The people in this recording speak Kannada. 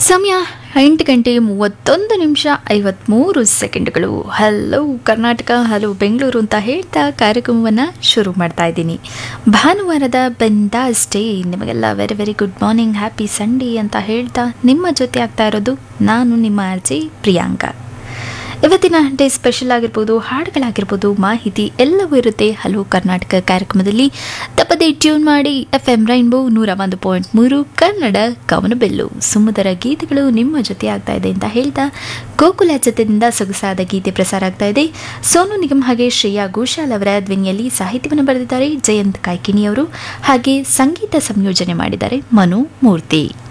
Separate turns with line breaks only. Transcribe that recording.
ಸಮಯ 8:31 ಹಲೋ ಕರ್ನಾಟಕ, ಹಲೋ ಬೆಂಗಳೂರು ಅಂತ ಹೇಳ್ತಾ ಕಾರ್ಯಕ್ರಮವನ್ನು ಶುರು ಮಾಡ್ತಾ ಇದ್ದೀನಿ. ಭಾನುವಾರದ ಬೆಂದಾಸ್ ಡೇ ನಿಮಗೆಲ್ಲ very very good morning, happy Sunday ಅಂತ ಹೇಳ್ತಾ ನಿಮ್ಮ ಜೊತೆ ಆಗ್ತಾ ಇರೋದು ನಾನು ನಿಮ್ಮ ಆರ್ಜೆ ಪ್ರಿಯಾಂಕಾ. ಇವತ್ತಿನ ಡೇ ಸ್ಪೆಷಲ್ ಆಗಿರ್ಬೋದು, ಹಾಡುಗಳಾಗಿರ್ಬೋದು, ಮಾಹಿತಿ ಎಲ್ಲವೂ ಇರುತ್ತೆ ಹಲೋ ಕರ್ನಾಟಕ ಕಾರ್ಯಕ್ರಮದಲ್ಲಿ. ತಪ್ಪದೇ ಟ್ಯೂನ್ ಮಾಡಿ FM ರೈನ್ಬೋ 101.3 ಕನ್ನಡ ಕವನಬೆಲ್ಲು. ಸುಮಧುರ ಗೀತೆಗಳು ನಿಮ್ಮ ಜೊತೆ ಆಗ್ತಾ ಇದೆ ಅಂತ ಹೇಳ್ತಾ ಗೋಕುಲ ಜತೆಯಿಂದ ಸೊಗಸಾದ ಗೀತೆ ಪ್ರಸಾರ ಆಗ್ತಾ ಇದೆ. ಸೋನು ನಿಗಮ್ ಹಾಗೆ ಶ್ರೇಯಾ ಘೋಷಾಲ್ ಅವರ ಧ್ವನಿಯಲ್ಲಿ ಸಾಹಿತ್ಯವನ್ನು ಬರೆದಿದ್ದಾರೆ ಜಯಂತ್ ಕಾಯ್ಕಿಣಿಯವರು, ಹಾಗೆ ಸಂಗೀತ ಸಂಯೋಜನೆ ಮಾಡಿದ್ದಾರೆ ಮನು ಮೂರ್ತಿ.